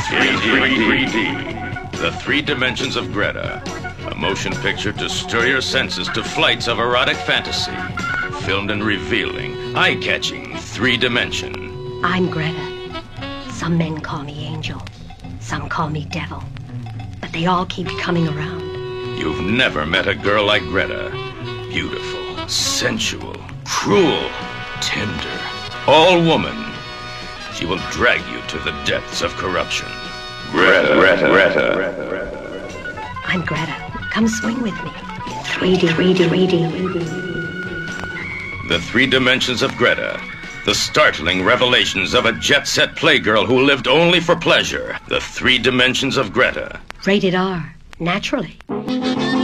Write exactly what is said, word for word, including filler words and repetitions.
three D. The Three Dimensions of Greta. A motion picture to stir your senses to flights of erotic fantasy. Filmed in revealing, eye-catching three dimension. I'm Greta. Some men call me Angel. Some call me Devil. But they all keep coming around. You've never met a girl like Greta. Beautiful, sensual, cruel, tender, all woman. She will drag you to the depths of corruption. Greta, Greta, Greta. I'm Greta. Come swing with me. three D, three D, three D. The Three Dimensions of Greta. The startling revelations of a jet-set playgirl who lived only for pleasure. The Three Dimensions of Greta. Rated R. Naturally.